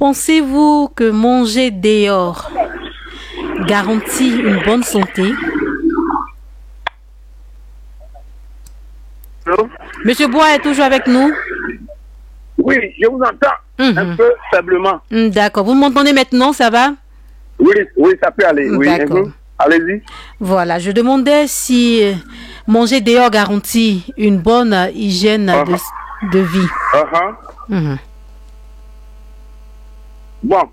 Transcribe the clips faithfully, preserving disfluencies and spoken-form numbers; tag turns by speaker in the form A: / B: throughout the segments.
A: pensez-vous que manger dehors garantit une bonne santé?
B: Allô?
A: Monsieur Bois est toujours avec nous?
B: Oui, je vous entends
A: Mhm.
B: un peu faiblement.
A: Hmm, D'accord. Vous m'entendez maintenant, ça va?
B: Oui, oui, ça peut aller. Oui,
A: D'accord.
B: mhm. Allez-y.
A: Voilà, je demandais si euh, manger dehors garantit une bonne euh, hygiène de, de vie.
B: Uh-huh.
A: Mhm.
B: Bon,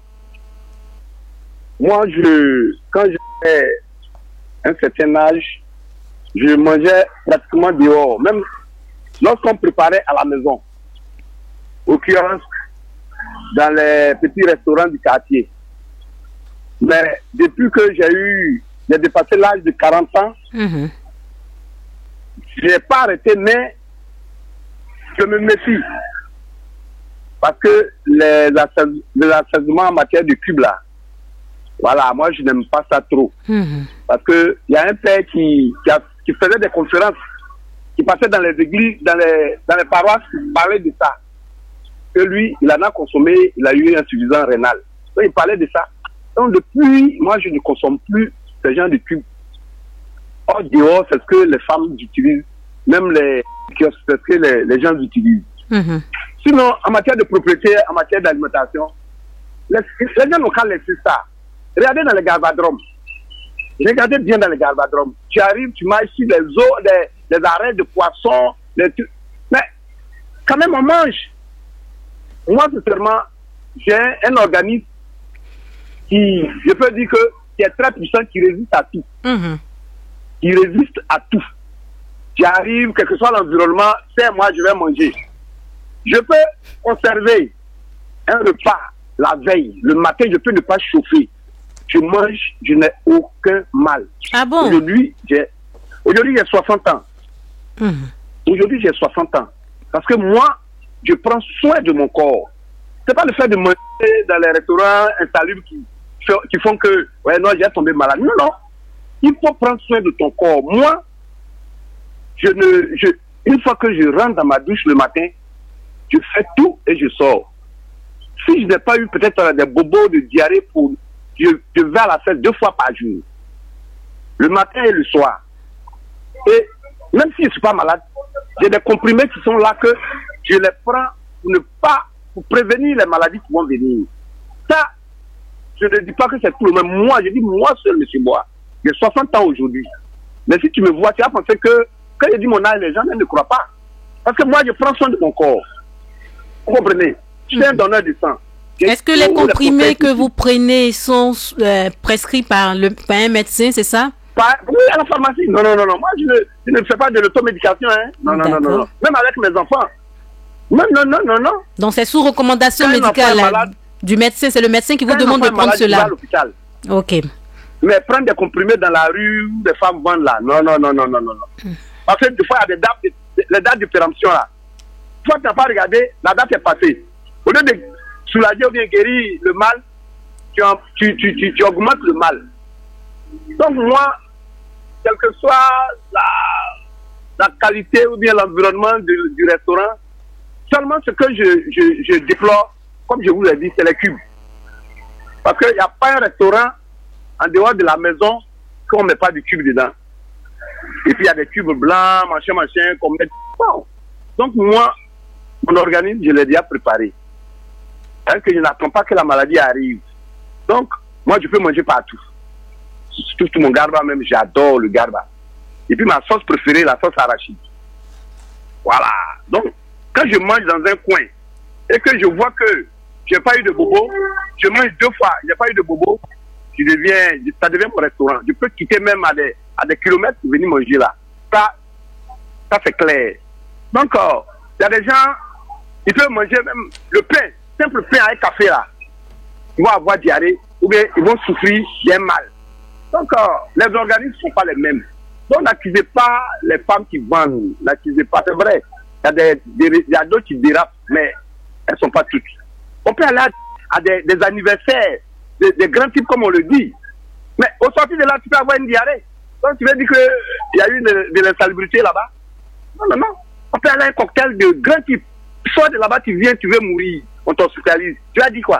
B: moi, je, quand j'avais un certain âge, je mangeais pratiquement dehors, même lorsqu'on préparait à la maison, au kiosque, dans les petits restaurants du quartier. Mais depuis que j'ai eu, j'ai dépassé l'âge de quarante ans,
A: Mhm.
B: je n'ai pas arrêté, mais je me méfie. Parce que les, assais- les assaisonnements en matière de cubes là, voilà, moi je n'aime pas ça trop.
A: Mhm.
B: Parce qu'il y a un père qui, qui, a- qui faisait des conférences, qui passait dans les églises, dans les, dans les paroisses, qui parlait de ça. Que lui, il en a consommé, il a eu une insuffisance rénale. Donc il parlait de ça. Donc depuis, moi je ne consomme plus ce genre de cubes. Hors dehors, c'est ce que les femmes utilisent, même les kiosques, c'est ce que les, les gens utilisent.
A: Mhm.
B: Sinon, en matière de propriété, en matière d'alimentation, les, les gens n'ont qu'à laisser ça. Regardez dans les garbadromes. Regardez bien dans les garbadromes. Tu arrives, tu manges sur les eaux, des, des arrêts de poissons, les trucs. Mais quand même, on mange. Moi, sincèrement, j'ai un, un organisme qui, je peux dire que, qui est très puissant, qui résiste à tout.
A: Mhm.
B: Qui résiste à tout. J'arrive, quel que soit l'environnement, c'est moi, je vais manger. Je peux conserver un repas la veille, le matin, je peux ne pas chauffer. Je mange, je n'ai aucun mal.
A: Ah bon?
B: Aujourd'hui, j'ai aujourd'hui j'ai soixante ans.
A: Mhm.
B: Aujourd'hui, j'ai soixante ans. Parce que moi, je prends soin de mon corps. C'est pas le fait de manger dans les restaurants insalubres qui, qui font que, ouais, non, j'ai tombé malade. Non, non. Il faut prendre soin de ton corps. Moi, je ne, je, une fois que je rentre dans ma douche le matin, je fais tout et je sors. Si je n'ai pas eu peut-être des bobos de diarrhée, pour, je, je vais à la fête deux fois par jour. Le matin et le soir. Et même si je ne suis pas malade, j'ai des comprimés qui sont là que je les prends pour ne pas, pour prévenir les maladies qui vont venir. Ça, je ne dis pas que c'est tout le même. Moi, je dis moi seul, monsieur Bois. J'ai soixante ans aujourd'hui. Mais si tu me vois, tu vas penser que quand je dis mon âge, les gens ne croient pas. Parce que moi, je prends soin de mon corps. Vous comprenez? Je suis un donneur de sang.
A: Est-ce que les comprimés que vous prenez sont euh, prescrits par, le, par un médecin, c'est ça?
B: Par, oui, à la pharmacie. Non, non, non, non. Moi, je ne, je ne fais pas de l'automédication. Hein. Non, non, non, non, non. Même avec mes enfants. Non, non, non, non, non.
A: Donc, c'est sous recommandation
B: Quand
A: médicale malade, du médecin. C'est le médecin qui vous demande de prendre
B: malade,
A: cela.
B: À l'hôpital.
A: Ok.
B: Mais prendre des comprimés dans la rue, des femmes vendent là. Non, non, non, non, non, non. Mm. Parce que des fois, il y a des dates, de, les dates de péremption là. Toi, tu n'as pas regardé, la date est passée. Au lieu de soulager ou bien guérir le mal, tu, tu, tu, tu, tu augmentes le mal. Donc moi, quelle que soit la, la qualité ou bien l'environnement du, du restaurant, seulement ce que je, je, je déplore, comme je vous l'ai dit, c'est les cubes. Parce qu'il n'y a pas un restaurant en dehors de la maison qu'on ne met pas du cube dedans. Et puis il y a des cubes blancs, machin, machin, qu'on met. Bon. Donc moi, mon organisme, je l'ai déjà préparé. Hein, que je n'attends pas que la maladie arrive. Donc, moi, je peux manger partout. Surtout tout mon garba, même, j'adore le garba. Et puis ma sauce préférée, la sauce arachide. Voilà. Donc, quand je mange dans un coin et que je vois que je n'ai pas eu de bobo, je mange deux fois, je n'ai pas eu de bobo, je deviens, ça devient mon restaurant. Je peux quitter même à des, à des kilomètres pour venir manger là. Ça, ça c'est clair. Donc, il euh, y a des gens, ils peuvent manger même le pain, simple pain avec café là. Ils vont avoir diarrhée ou bien ils vont souffrir d'un mal. Donc, euh, les organismes ne sont pas les mêmes. Donc, n'accusez pas les femmes qui vendent. N'accusez pas, c'est vrai. Il y a des, des, y a d'autres qui dérapent, mais elles ne sont pas toutes. On peut aller à, à des, des anniversaires, des, des grands types comme on le dit. Mais au sortir de là, tu peux avoir une diarrhée. Donc, tu veux dire qu'il y a eu de, de l'insalubrité là-bas? Non, non, non. On peut aller à un cocktail de grands types. Soit de là-bas, tu viens, tu veux mourir. On t'hospitalise. Tu as dit quoi?